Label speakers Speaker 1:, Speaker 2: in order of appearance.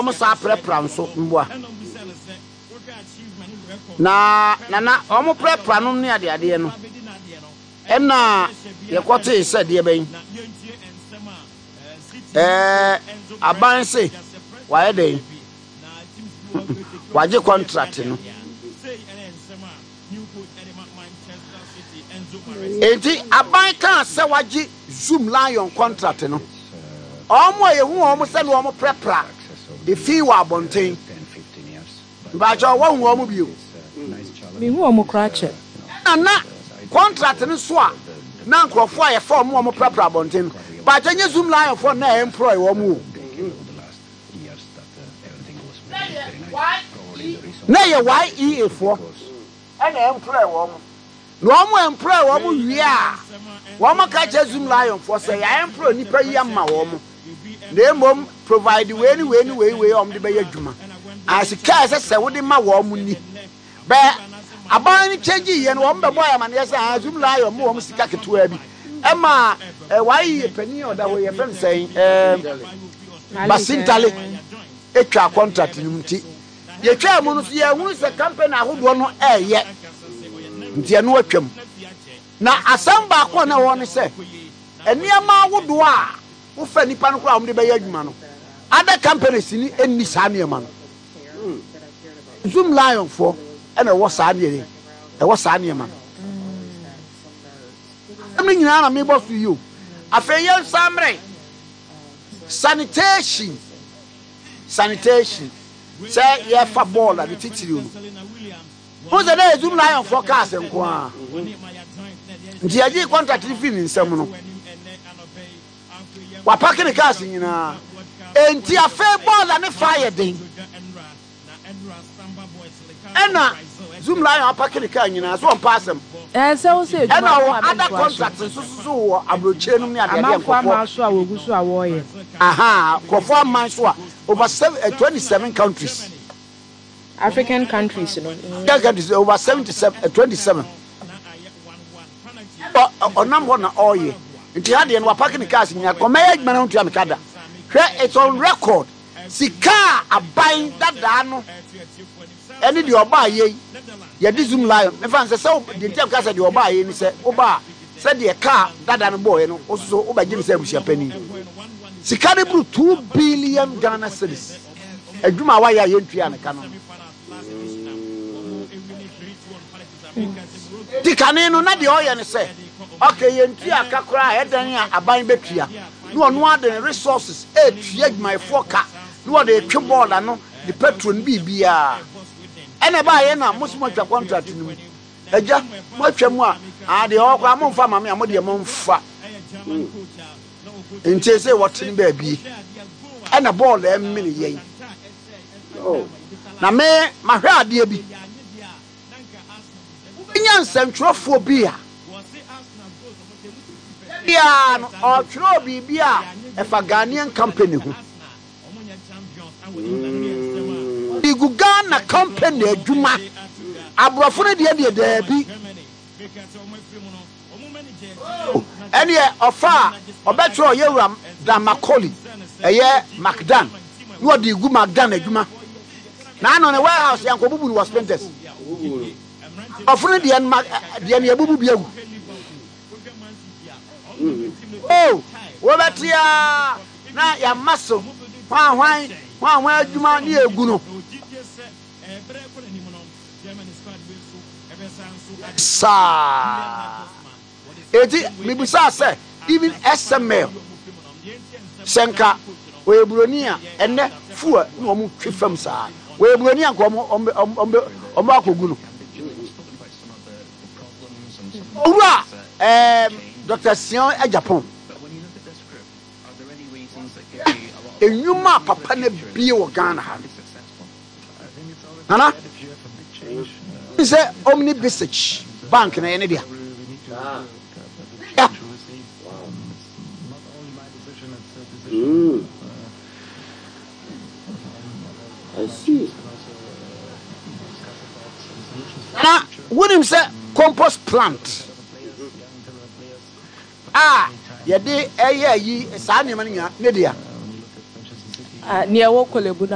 Speaker 1: sa prepra nso mboa na omo prepra no ne ade no ena yekote se de ben aban se waye den waje contract no enti aban kan se waje Zoom Lion contract no omo yehu omo se no omo prepra the fee wa bonten ba jo wo hu omo bio
Speaker 2: me hu omo krache
Speaker 1: na contract no so a na nkrofo a ye fa omo prepra bonten ba jo nye Zoom Lion for na employ omo na ye YEA for na employ omo no omo employ omo wi a omo ka che Zoom Lion for say ya employ nipa yi amma omo na mom provide we om de be adwuma as ka se wo de ma wo mu ni be aban ni cheji ye no om be boy am na say Zoom Lion mo om sika ketua bi e ma why pani oda wo ye friend say basintale etwa contract ni mti ye twa mu no ye hu se company ahodo no eye nti no atwam na asamba akọ na wo ne se eniama ahodo a wo fa nipa no kra om de be adwuma no other companies ni eni sa niema no Zoom Lion for ena wo sa niema e wo sa niema amni nyina na me boss you afeyen samre sanitation say ye fa ball at the titiri no who say dey Zoom Lion for cars enko a nti aji contract ni fin nsem no wa packing the cars nyina enti afe ball na fire den ena Zoom Lion packing the car nyina so on pass them
Speaker 2: say we say
Speaker 1: ena other contracts so abroche no me ade enko
Speaker 2: ma so a wogu so a wo ye
Speaker 1: kofo man so a over 27 countries
Speaker 2: African countries no
Speaker 1: countries over 27 onam ho na oye nti hade no packing the cars nyina ko may adwuma na ntua mekada hwe it's on record sika aban dada no eni de oba ye di Zoom Lion me fan se de ntem ka se de oba ye ni se oba se de car dada no boy no oso oba gim se abusia pani sika de bru 2 billion Ghana cedis adwuma wa ya ye ntua ne ka no dikane no na de oye ne se okay ye ntua kakra edan a aban betua no ono ade resources etua adwuma efoka no ade etwe ball no the patron bibia ene ba ye na musimo twa contract ni eja mo atwam a de okwa mo mfa mame amode mo mfa nti se wotini ba bi ene ball emmini yen na me mahwe ade bi nya nsantwrofo bi a ya no otwro bibia efa Ghanaian company hu Ghana company adwuma abrofo ne de daabi ene ofa obetro yewram dan Makoli eye Macdan no de gu Macdan adwuma na no ne warehouse yankobubu no was spenters ofo ne de ne abubu biagu wo betia na ya maso hwan adwuma ne egu no sa eti mibusa se even SML senka we buronia enne fuwa no mu twefam sa we buronia ko ombe akogu no ura Dr. Sion e Japan enyuma papa na bie wo Ghana ha nana is Omni Visage Bank na ene dia
Speaker 3: I see.
Speaker 1: Na when him say compost plant ye de yi sa ne man nya ne dia
Speaker 2: ne wo kolebu